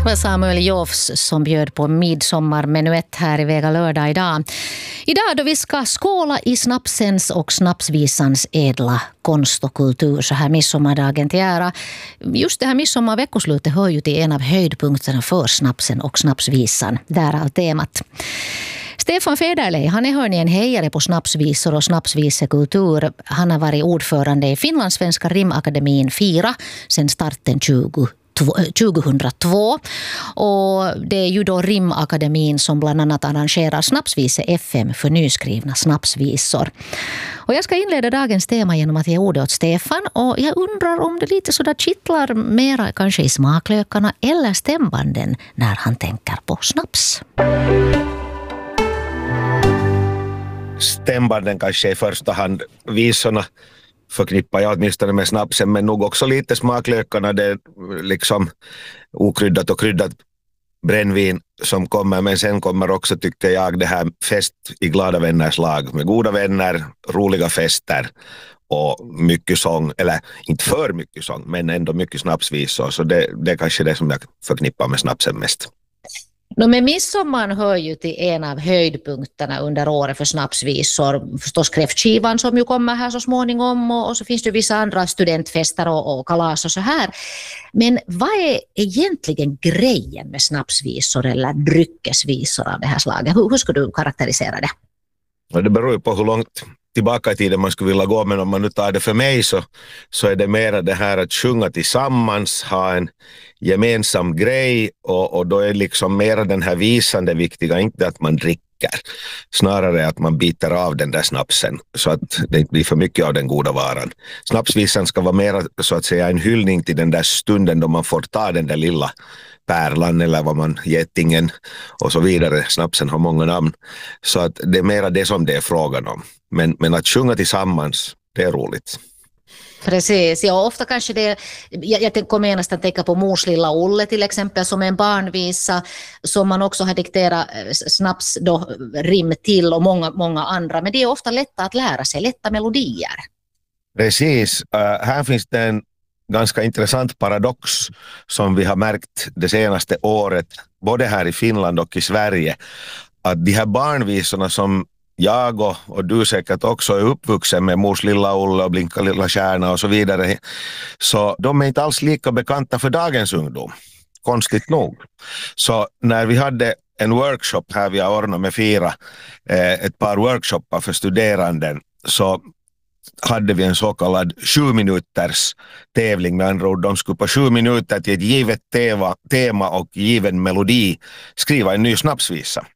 var Samuel Jofs som bjöd på midsommarmenuett här i Vega lördag idag. Idag då vi ska skåla i snapsens och snapsvisans ädla konst och kultur så här midsommardagen till ära. Just det här midsommarveckoslutet hör ju till en av höjdpunkterna för snapsen och snapsvisan. Därav temat. Stefan Federley, han är hörni en hejare på snapsvisor och snapsvisekultur. Han har varit ordförande i Finlandssvenska Rimakademin FIRA sedan starten 2002. Och det är ju då Rimakademin som bland annat arrangerar Snapsvise FM för nyskrivna snapsvisor. Och jag ska inleda dagens tema genom att ge ordet åt Stefan. Och jag undrar om det lite sådär kittlar mera kanske i smaklökarna eller stämbanden när han tänker på snaps. Stämbanden kanske i första hand, visorna förknippar jag åtminstone med snapsen, men nog också lite smaklökarna, det är liksom okryddat och kryddat brännvin som kommer, men sen kommer också, tycker jag, det här fest i glada vänners lag med goda vänner, roliga fester och mycket sång, eller inte för mycket sång, men ändå mycket snapsvisor, så det är kanske det som jag förknippar med snapsen mest. Men midsommar hör ju till en av höjdpunkterna under året för snapsvisor. Förstås kräftskivan som ju kommer här så småningom och så finns det vissa andra studentfester och kalas och så här. Men vad är egentligen grejen med snapsvisor eller dryckesvisor av det här slaget? Hur skulle du karaktärisera det? Det beror ju på hur långt tillbaka i tiden man skulle vilja gå, men om man nu tar det för mig så är det mera det här att sjunga tillsammans, ha en gemensam grej och då är liksom mera den här visande viktiga, inte att man dricker, snarare att man biter av den där snapsen så att det inte blir för mycket av den goda varan. Snapsvisan ska vara mera så att säga en hyllning till den där stunden då man får ta den där lilla pärlan eller vad man, gettingen och så vidare. Snapsen har många namn. Så att det är mera det som det är frågan om. Men att sjunga tillsammans, det är roligt. Precis, ja ofta kanske det, jag kommer genast att tänka på Mors lilla Olle till exempel som är en barnvisa som man också har dikterat snaps då, rim till och många andra, men det är ofta lätta att lära sig, lätta melodier. Precis, här finns det en ganska intressant paradox som vi har märkt det senaste året, både här i Finland och i Sverige, att de här barnvisorna som jag och du säkert också är uppvuxen med Mors lilla Olle och Blinka lilla stjärna och så vidare, så de är inte alls lika bekanta för dagens ungdom, konstigt nog. Så när vi hade en workshop här vi har ordnat med FIRA, ett par workshoppar för studeranden, så hade vi en så kallad 7-minuters tävling, med andra ord de skulle på 7 minuter till ett givet tema och given melodi skriva en ny snapsvisa.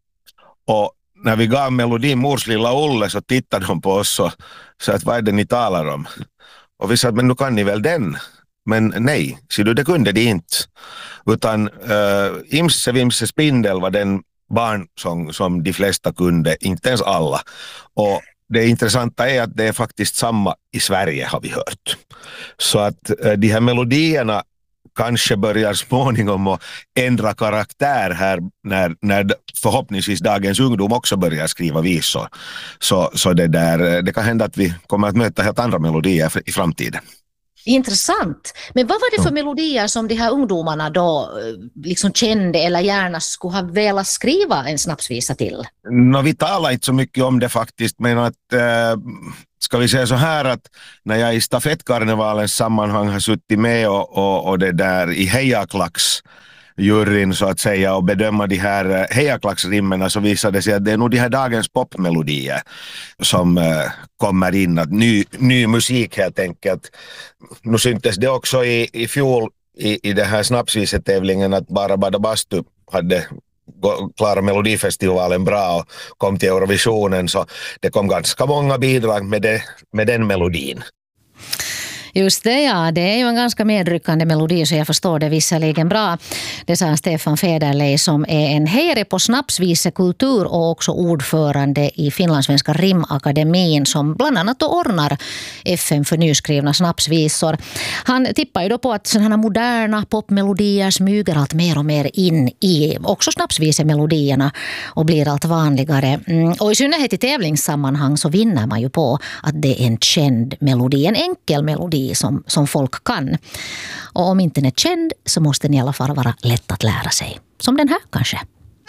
Och när vi gav melodin Mors lilla Olle så tittade de på oss och sa att vad är det ni talar om? Och vi sa att men nu kan ni väl den? Men nej, så det kunde de inte. Utan Imse Vimse Spindel var den barnsång som de flesta kunde, inte ens alla. Och det intressanta är att det är faktiskt samma i Sverige har vi hört. Så att de här melodierna kanske börjar småningom att ändra karaktär här när förhoppningsvis dagens ungdom också börjar skriva visor. Så det kan hända att vi kommer att möta helt andra melodier i framtiden. Intressant. Men vad var det för melodier som de här ungdomarna då liksom kände eller gärna skulle ha velat skriva en snapsvisa till? Vi talar inte så mycket om det faktiskt, men att ska vi säga så här att när jag i stafettkarnevalens sammanhang har suttit med och det där i hejaklacksjuryn så att säga och bedöma de här hejaklacksrimmerna, så visade det sig att det är nog de här dagens popmelodier som kommer in, att ny musik helt enkelt. Nu syntes det också i fjol i det här snapsvisetävlingen att Bara Bada Bastu hade klara Melodifestivalen bra och kom till Eurovisionen, så det kom ganska många bidrag med den melodin. Just det, ja. Det är ju en ganska medryckande melodi så jag förstår det visserligen bra. Det sa Stefan Federley som är en hejare på snapsvisekultur och också ordförande i Finlandssvenska Rimakademin som bland annat ordnar FM för nyskrivna snapsvisor. Han tippar ju då på att sådana moderna popmelodier smyger allt mer och mer in i också snapsvisemelodierna och blir allt vanligare. Och i synnerhet i tävlingssammanhang så vinner man ju på att det är en känd melodi, en enkel melodi melodi som folk kan. Och om inte den är känd så måste den i alla fall vara lätt att lära sig. Som den här kanske.